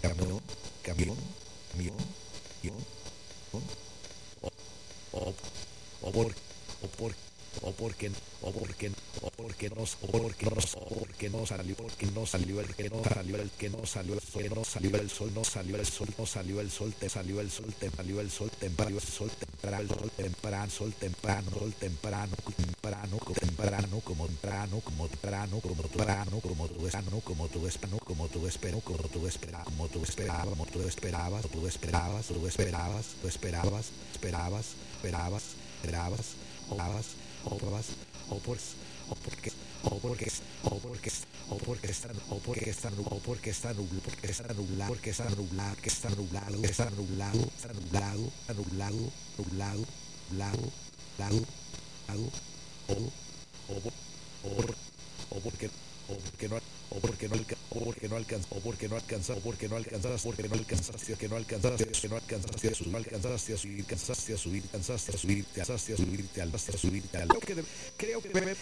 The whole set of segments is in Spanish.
camión, camión, camión, camión, o, o por, o por, o porque, o porque, o porque no, o porque no, o porque no salió, porque no salió el que no salió, el que no salió el sol, no salió el sol, no salió el sol, no salió el sol, te salió el sol, te salió el sol, temprano, el sol temprano, el sol temprano, sol temprano, sol temprano, temprano, temprano, como temprano, como temprano, como temprano, como tu verano, como tu espero, como tu espero, como tu espera, como tu esperaba, como tu esperabas, tú esperabas, tú esperabas, tú esperabas, esperabas, esperabas, esperabas, orabas, obrabas, o por, o porque, o porque, o porque, o porque está, o porque está, o porque está nublado, porque está nublado, porque está nublado, que está nublado, está nublado, está nublado, está nublado, nublado, nublado, nublado, o porque no o porque no alcanza o porque no alcanza o porque no alcanza o porque no alcanzas porque no alcanzaste que no alcanzaste que no alcanzaste a subir alcanzaste a subir cansaste a subir cansaste a subir cansaste a subirte al hasta subirte al creo que debemos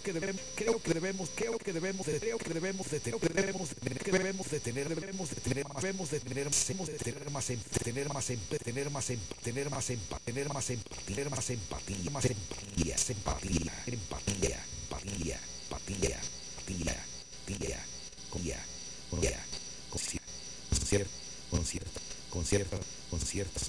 con ciertas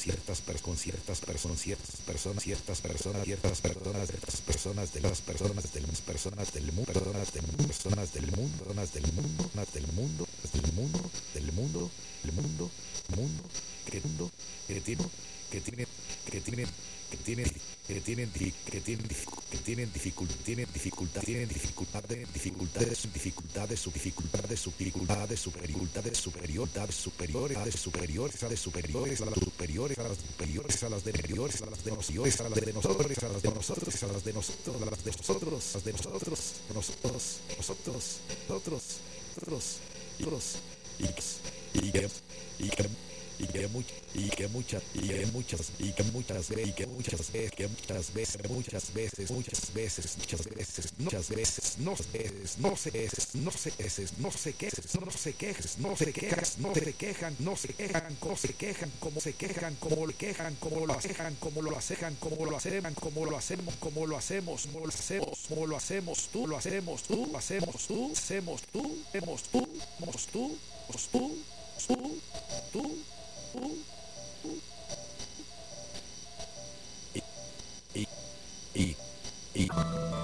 a las de superiores a las de nosotros a las de nosotros a las de nosotros a las de nosotros a las de nosotros a las de nosotros tú